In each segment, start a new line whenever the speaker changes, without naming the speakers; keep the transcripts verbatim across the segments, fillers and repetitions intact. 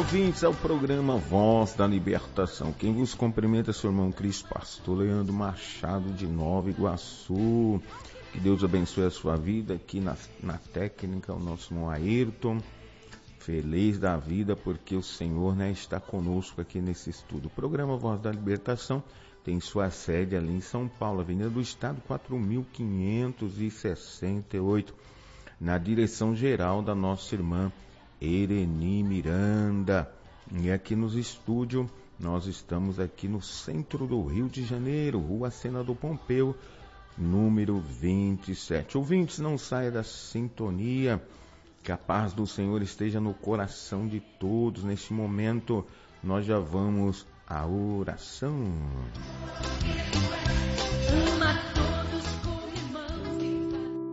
ouvintes ao programa Voz da Libertação. Quem vos cumprimenta é seu irmão Cristo, pastor Leandro Machado de Nova Iguaçu. Que Deus abençoe a sua vida. Aqui na, na técnica, o nosso irmão Ayrton. Feliz da vida porque o Senhor, né, está conosco aqui nesse estudo. O programa Voz da Libertação tem sua sede ali em São Paulo, Avenida do Estado, quatro mil quinhentos e sessenta e oito, na direção geral da nossa irmã Ereni Miranda. E aqui nos estúdios, nós estamos aqui no centro do Rio de Janeiro, Rua Senador Pompeu, número vinte e sete. Ouvintes, não saia da sintonia, que a paz do Senhor esteja no coração de todos. Neste momento, nós já vamos à oração. Ama todos com irmãos.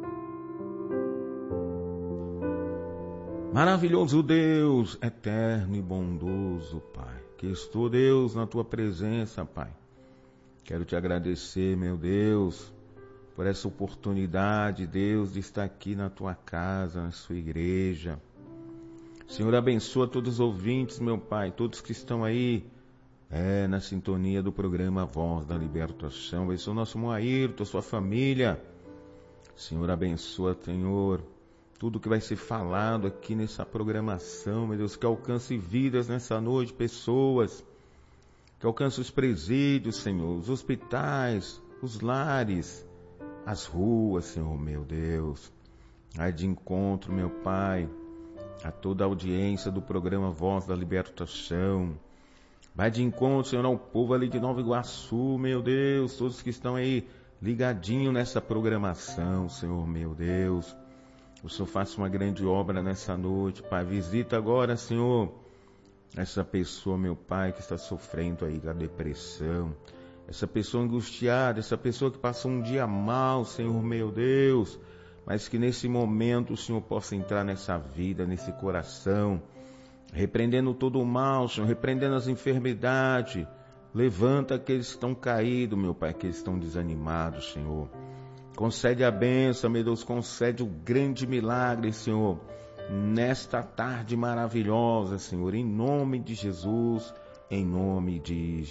Maravilhoso Deus, eterno e bondoso Pai, que estou, Deus, na Tua presença, Pai. Quero Te agradecer, meu Deus, por essa oportunidade, Deus, de estar aqui na Tua casa, na Sua igreja. Senhor, abençoa todos os ouvintes, meu Pai, todos que estão aí, é, na sintonia do programa Voz da Libertação. Abençoa o nosso irmão Ayrton, sua família. Senhor, abençoa, Senhor, tudo que vai ser falado aqui nessa programação, meu Deus, que alcance vidas nessa noite, pessoas, que alcance os presídios, Senhor, os hospitais, os lares, as ruas, Senhor, meu Deus. Vai de encontro, meu Pai, a toda a audiência do programa Voz da Libertação. Vai de encontro, Senhor, ao povo ali de Nova Iguaçu, meu Deus, todos que estão aí ligadinho nessa programação, Senhor, meu Deus. O Senhor faça uma grande obra nessa noite, Pai. Visita agora, Senhor, essa pessoa, meu Pai, que está sofrendo aí da depressão. Essa pessoa angustiada, essa pessoa que passou um dia mal, Senhor, meu Deus, mas que nesse momento o Senhor possa entrar nessa vida, nesse coração, repreendendo todo o mal, Senhor, repreendendo as enfermidades. Levanta aqueles que estão caídos, meu Pai, aqueles que estão desanimados, Senhor. Concede a bênção, meu Deus, concede o grande milagre, Senhor, nesta tarde maravilhosa, Senhor, em nome de Jesus, em nome de Jesus.